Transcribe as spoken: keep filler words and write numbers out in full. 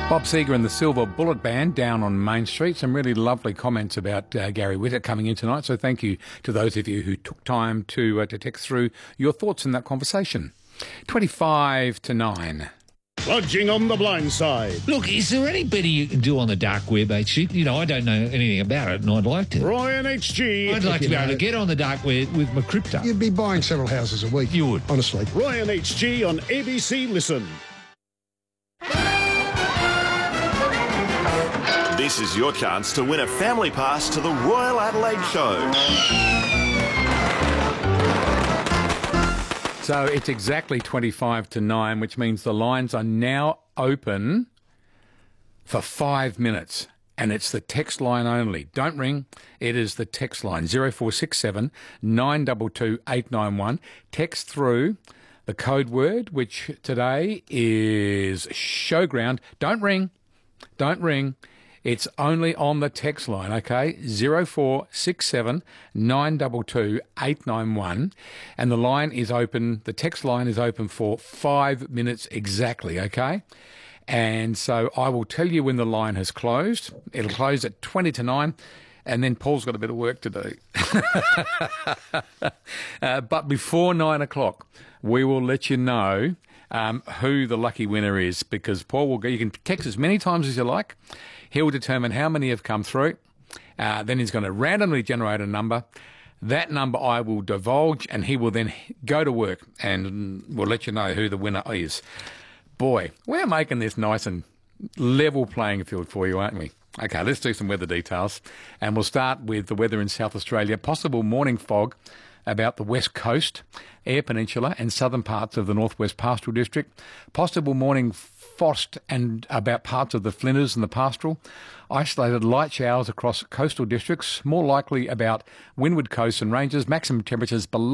Bob Seger and the Silver Bullet Band down on Main Street. Some really lovely comments about uh, Gary Witter coming in tonight. So thank you to those of you who took time to uh, to text through your thoughts in that conversation. twenty-five to nine. Lodging on the blind side. Look, is there any better you can do on the dark web, H G? You know, I don't know anything about it, and I'd like to. Ryan H G. I'd like to be able to get on the dark web with my crypto. You'd be buying several houses a week. You would. Honestly. Ryan H G on A B C Listen. This is your chance to win a family pass to the Royal Adelaide Show. So it's exactly twenty-five to nine, which means the lines are now open for five minutes. And it's the text line only. Don't ring. It is the text line, zero four six seven nine two two eight nine one. Text through the code word, which today is showground. Don't ring. Don't ring. It's only on the text line, okay? zero four six seven nine two two eight nine one. And the line is open, the text line is open for five minutes exactly, okay? And so I will tell you when the line has closed. It'll close at twenty to nine, and then Paul's got a bit of work to do. uh, but before nine o'clock, we will let you know um, who the lucky winner is, because Paul will go. You can text as many times as you like. He'll determine how many have come through. Uh, then he's going to randomly generate a number. That number I will divulge, and he will then go to work, and we'll let you know who the winner is. Boy, we're making this nice and level playing field for you, aren't we? Okay, let's do some weather details. And we'll start with the weather in South Australia. Possible morning fog about the west coast, Eyre Peninsula and southern parts of the northwest pastoral district. Possible morning frost and about parts of the Flinders and the pastoral. Isolated light showers across coastal districts, more likely about windward coasts and ranges. Maximum temperatures below